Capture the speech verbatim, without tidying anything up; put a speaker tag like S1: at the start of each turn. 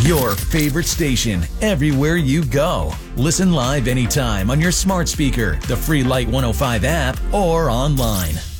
S1: Your favorite station everywhere you go. Listen live anytime on your smart speaker, the free Light one oh five app, or online.